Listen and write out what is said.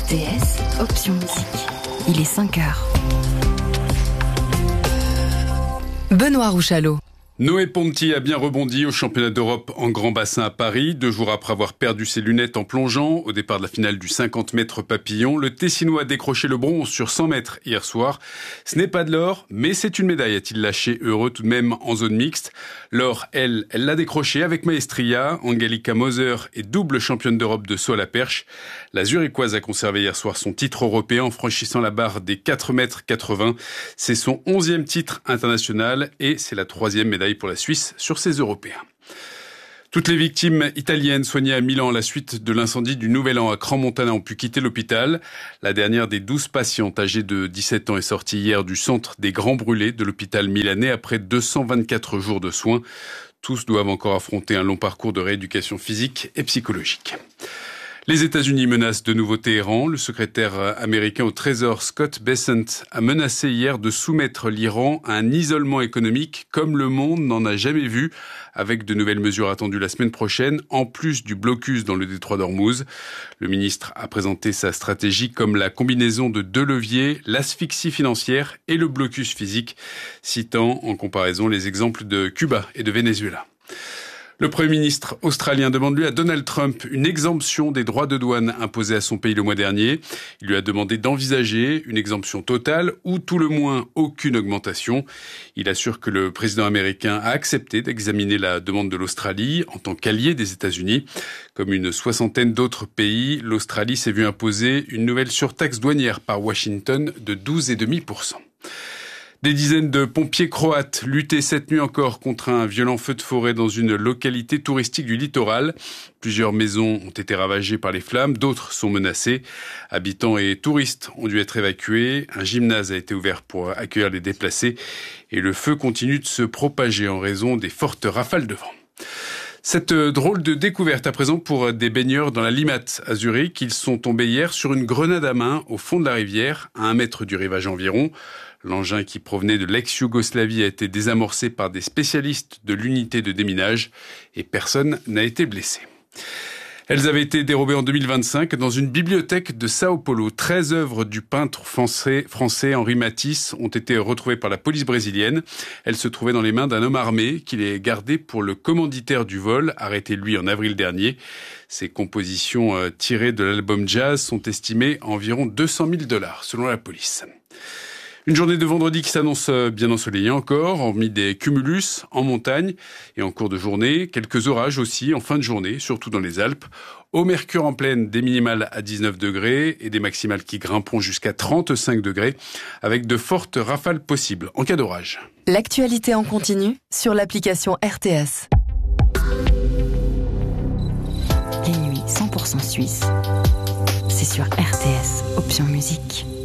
RTS, option musique. Il est 5h. Benoît Rouchalot. Noé Ponti a bien rebondi au championnat d'Europe en grand bassin à Paris. 2 jours après avoir perdu ses lunettes en plongeant au départ de la finale du 50 mètres papillon, le Tessinois a décroché le bronze sur 100 mètres hier soir. Ce n'est pas de l'or, mais c'est une médaille, a-t-il lâché, heureux tout de même en zone mixte. L'or, elle l'a décroché avec maestria. Angelika Moser est double championne d'Europe de saut à la perche. La Zurichoise a conservé hier soir son titre européen en franchissant la barre des 4,80 mètres. C'est son 11e titre international et c'est la 3e médaille pour la Suisse sur ces Européens. Toutes les victimes italiennes soignées à Milan à la suite de l'incendie du Nouvel An à Crans-Montana ont pu quitter l'hôpital. La dernière des 12 patientes âgées de 17 ans est sortie hier du centre des Grands Brûlés de l'hôpital milanais après 224 jours de soins. Tous doivent encore affronter un long parcours de rééducation physique et psychologique. Les États-Unis menacent de nouveau Téhéran. Le secrétaire américain au Trésor, Scott Bessent, a menacé hier de soumettre l'Iran à un isolement économique comme le monde n'en a jamais vu, avec de nouvelles mesures attendues la semaine prochaine, en plus du blocus dans le détroit d'Ormuz. Le ministre a présenté sa stratégie comme la combinaison de 2 leviers, l'asphyxie financière et le blocus physique, citant en comparaison les exemples de Cuba et de Venezuela. Le Premier ministre australien demande lui à Donald Trump une exemption des droits de douane imposés à son pays le mois dernier. Il lui a demandé d'envisager une exemption totale ou tout le moins aucune augmentation. Il assure que le président américain a accepté d'examiner la demande de l'Australie en tant qu'allié des États-Unis. Comme une 60aine d'autres pays, l'Australie s'est vue imposer une nouvelle surtaxe douanière par Washington de 12,5%. Des dizaines de pompiers croates luttaient cette nuit encore contre un violent feu de forêt dans une localité touristique du littoral. Plusieurs maisons ont été ravagées par les flammes, d'autres sont menacées. Habitants et touristes ont dû être évacués. Un gymnase a été ouvert pour accueillir les déplacés et le feu continue de se propager en raison des fortes rafales de vent. Cette drôle de découverte à présent pour des baigneurs dans la Limmat à Zurich. Ils sont tombés hier sur une grenade à main au fond de la rivière, à 1 mètre du rivage environ. L'engin qui provenait de l'ex-Yougoslavie a été désamorcé par des spécialistes de l'unité de déminage et personne n'a été blessé. Elles avaient été dérobées en 2025 dans une bibliothèque de Sao Paulo. 13 œuvres du peintre français Henri Matisse ont été retrouvées par la police brésilienne. Elles se trouvaient dans les mains d'un homme armé qui les gardait pour le commanditaire du vol, arrêté lui en avril dernier. Ces compositions tirées de l'album Jazz sont estimées à environ $200 000 selon la police. Une journée de vendredi qui s'annonce bien ensoleillée encore, hormis des cumulus en montagne et en cours de journée. Quelques orages aussi en fin de journée, surtout dans les Alpes. Au mercure en pleine, des minimales à 19 degrés et des maximales qui grimperont jusqu'à 35 degrés avec de fortes rafales possibles en cas d'orage. L'actualité en continu sur l'application RTS. Les nuits 100% suisses, c'est sur RTS, option musique.